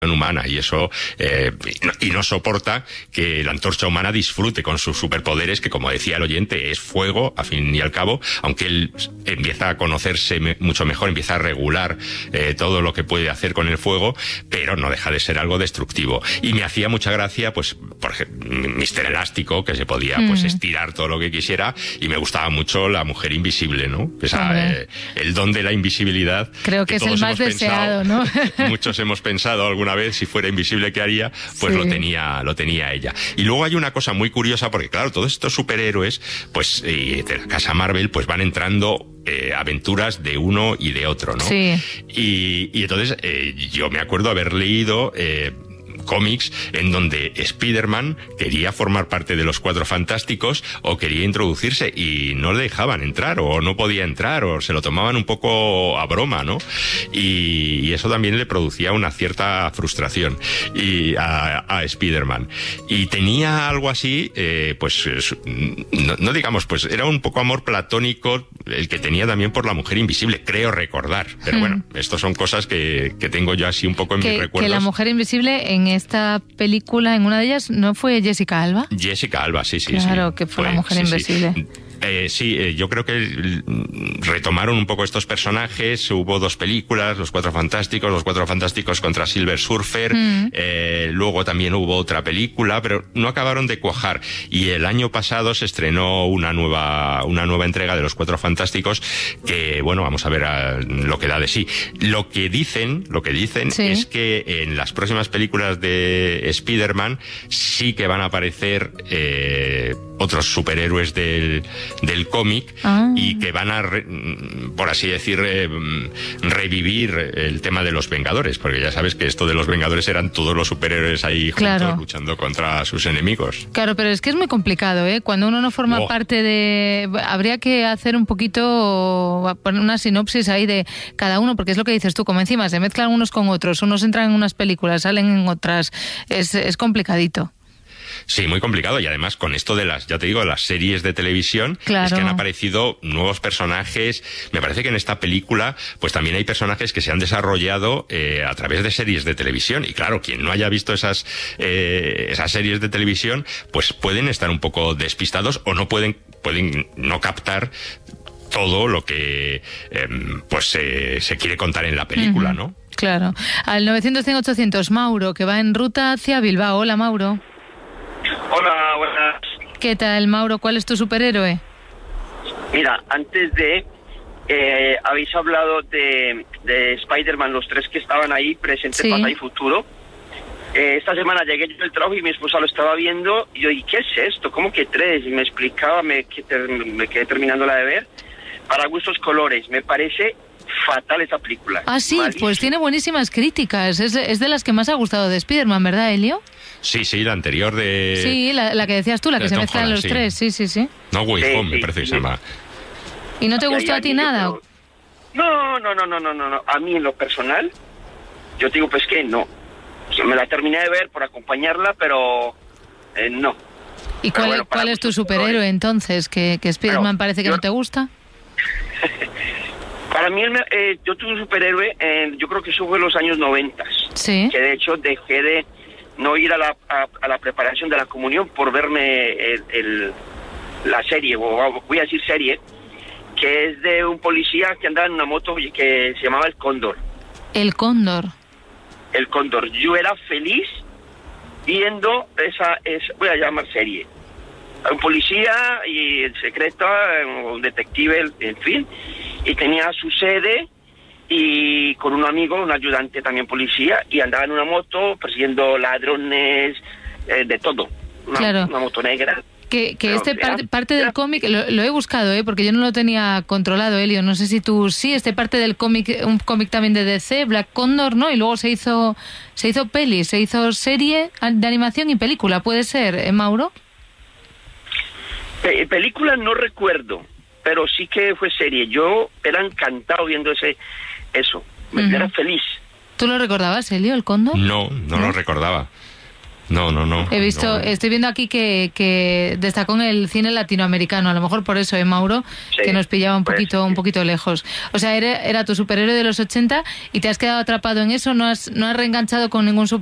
humana, y eso y no soporta que la Antorcha Humana disfrute con sus superpoderes, que, como decía el oyente, es fuego, al fin y al cabo, aunque él empieza a conocerse mucho mejor, empieza a regular todo lo que puede hacer con el fuego, pero no deja de ser algo destructivo. Y me hacía mucha gracia, pues, por ejemplo, Mr. Elástico, que se podía pues estirar todo lo que quisiera, y me gustaba mucho la Mujer Invisible, ¿no? El don de la invisibilidad. Creo que es el más deseado, ¿no? Muchos hemos pensado alguna vez, si fuera invisible, ¿qué haría? Pues lo tenía ella. Y luego hay una cosa muy curiosa, porque claro, todos estos superhéroes, pues, de la casa Marvel, pues van entrando aventuras de uno y de otro, ¿no? Sí. Y entonces yo me acuerdo haber leído cómics en donde Spider-Man quería formar parte de los Cuatro Fantásticos o quería introducirse y no le dejaban entrar, o no podía entrar, o se lo tomaban un poco a broma, ¿no? Y eso también le producía una cierta frustración a Spider-Man. Y tenía algo así, pues no digamos, pues era un poco amor platónico el que tenía también por la Mujer Invisible, creo recordar. Pero bueno, estos son cosas que tengo yo así un poco en mis recuerdos. Que la Mujer Invisible en esta película, en una de ellas, ¿no fue Jessica Alba? Jessica Alba, sí. Claro, que fue la Mujer Invisible. Yo creo que retomaron un poco estos personajes. Hubo dos películas, Los Cuatro Fantásticos contra Silver Surfer. Luego también hubo otra película, pero no acabaron de cuajar. Y el año pasado se estrenó una nueva entrega de Los Cuatro Fantásticos, que, bueno, vamos a ver lo que da de sí. Lo que dicen es que en las próximas películas de Spider-Man sí que van a aparecer otros superhéroes del cómic, y que van a, por así decir, revivir el tema de los Vengadores, porque ya sabes que esto de los Vengadores eran todos los superhéroes ahí juntos luchando contra sus enemigos. Claro, pero es que es muy complicado, ¿eh? Cuando uno no forma parte de... Habría que hacer un poquito, poner una sinopsis ahí de cada uno, porque es lo que dices tú, como encima se mezclan unos con otros, unos entran en unas películas, salen en otras, es complicadito. Sí, muy complicado, y además con esto de las series de televisión, es que han aparecido nuevos personajes. Me parece que en esta película pues también hay personajes que se han desarrollado a través de series de televisión, y claro, quien no haya visto esas series de televisión, pues pueden estar un poco despistados, o no pueden no captar todo lo que se quiere contar en la película, ¿no? Claro. Al 900-100-800, Mauro, que va en ruta hacia Bilbao. Hola, Mauro. Hola, buenas. ¿Qué tal, Mauro? ¿Cuál es tu superhéroe? Mira, antes de... habéis hablado de Spider-Man, los tres que estaban ahí, presente, pasado y futuro. Esta semana llegué yo del trabajo y mi esposa lo estaba viendo, y yo, ¿y qué es esto? ¿Cómo que tres? Y me explicaba, me quedé terminándola de ver. Para gustos colores, me parece fatal esa película. Ah, sí, malísima. Pues tiene buenísimas críticas. Es de las que más ha gustado de Spider-Man, ¿verdad, Elio? Sí, la anterior de... Sí, la que decías tú, la que se mezclan los tres, sí. No, Way Home, me parece que se llama. ¿Y no te gustó a ti nada? No. A mí, en lo personal, yo te digo, pues que no. Me la terminé de ver por acompañarla, pero no. ¿Y cuál es tu superhéroe, entonces? ¿Que Spider-Man parece que no te gusta? Para mí, yo tuve un superhéroe, yo creo que eso fue en los años 90. Sí. Que de hecho dejé de no ir a la preparación de la comunión por verme la serie, o voy a decir serie, que es de un policía que andaba en una moto que se llamaba El Cóndor. El Cóndor. El Cóndor. Yo era feliz viendo voy a llamar serie. Un policía y el secreto, un detective, en fin, y tenía su sede, y con un amigo, un ayudante también policía, y andaba en una moto persiguiendo ladrones, de todo. Una moto negra. Que parte del cómic, lo he buscado, porque yo no lo tenía controlado, Elio. No sé si tú parte del cómic, un cómic también de DC, Black Condor, ¿no? Y luego se hizo peli, se hizo serie de animación y película, ¿puede ser, Mauro? Película no recuerdo, pero sí que fue serie. Yo era encantado viendo eso. Era feliz. ¿Tú lo recordabas, Elio, El Cóndor? No lo recordaba. No. Estoy viendo aquí que destacó en el cine latinoamericano, a lo mejor por eso, Mauro, Sí, que nos pillaba un pues, poquito lejos. O sea, era tu superhéroe de los 80 y te has quedado atrapado en eso, no has reenganchado con ningún